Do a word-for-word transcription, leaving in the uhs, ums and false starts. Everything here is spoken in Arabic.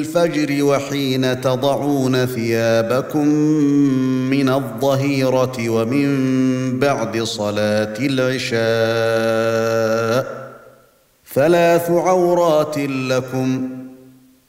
الفجر وحين تضعون ثيابكم من الظهيرة ومن بعد صلاة العشاء ثلاث عورات لكم